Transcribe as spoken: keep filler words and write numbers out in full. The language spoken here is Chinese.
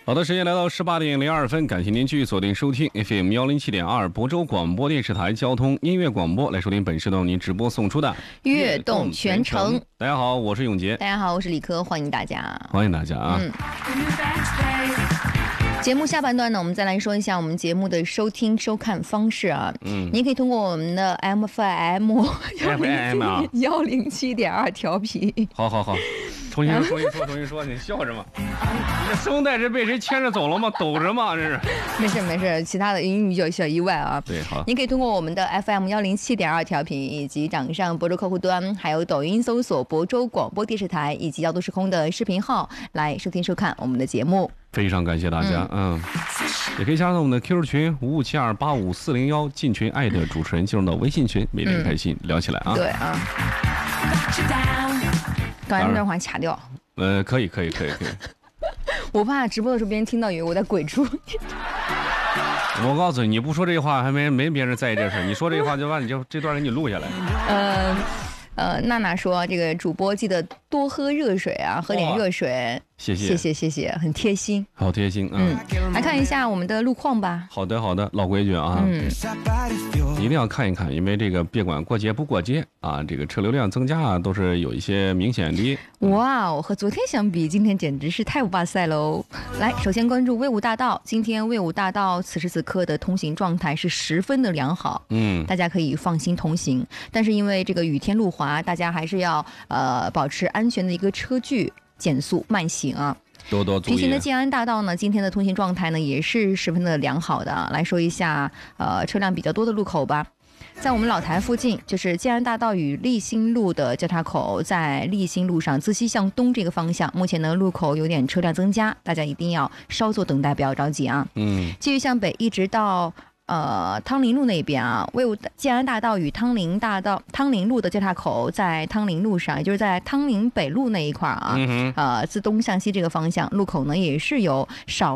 好的，时间来到十八点零二分，感谢您继续锁定收听 F M 幺零七点二亳州广播电视台交通音乐广播，来收听本时段为您直播送出的悦动全程。 大家好，我是永杰。 大家好，我是李科，欢迎大家。 欢迎大家啊。 嗯。节目下半段呢，我们再来说一下我们节目的收听收看方式啊。嗯，您可以通过我们的 M F M 幺零七点二调频。 好好好，重新说，重新说，重新说，你笑什么？你这声带是被谁牵着走了吗？抖着吗？这是？ 没事没事，其他的英语就小意外啊。 对，好。 您可以通过我们的 F M 幺零七点二调频，以及掌上亳州客户端，还有抖音搜索亳州广播电视台，以及摇度时空的视频号来收听收看我们的节目。 非常感谢大家，嗯，嗯也可以加上我们的 Q Q 群五五七二八五四零幺，进群艾特主持人，进入到微信群，每天开心、嗯、聊起来啊。 对啊。刚才那段话掐掉。 呃，可以，可以，可以，可以。 我怕直播的时候别人听到以为我在鬼畜。 我告诉你，你不说这句话，还没没别人在意这事。你说这句话，就把你就这段给你录下来。 呃呃，娜娜说，这个主播记得多喝热水啊，喝点热水。 谢谢谢谢谢谢，很贴心， 好贴心啊！嗯， 来看一下我们的路况吧。 好的好的，老规矩啊，嗯，一定要看一看，因为这个别管过节不过节啊，这个车流量增加啊，都是有一些明显的。 哇哦，和昨天相比，今天简直是太哇塞喽！来，首先关注魏武大道，今天魏武大道此时此刻的通行状态是十分的良好，嗯，大家可以放心通行。但是因为这个雨天路滑，大家还是要呃保持安全的一个车距。减速慢行啊， 多多注意。 平行的建安大道呢，今天的通行状态呢也是十分的良好的。来说一下，呃，车辆比较多的路口吧。在我们老台附近，就是建安大道与立新路的交叉口，在立新路上自西向东这个方向，目前呢路口有点车辆增加，大家一定要稍作等待，不要着急啊。嗯，继续向北，一直到。呃，汤林路那边啊，魏武建安大道与汤林大道、汤林路的交叉口在汤林路上，也就是在汤林北路那一块啊，嗯、呃，自东向西这个方向，路口呢也是有少。